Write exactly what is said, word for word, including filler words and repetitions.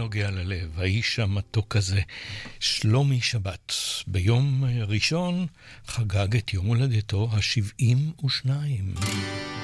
נוגע ללב, האיש המתוק הזה, שלומי שבת. ביום ראשון חגג את יום הולדתו ה-שבעים ושתיים.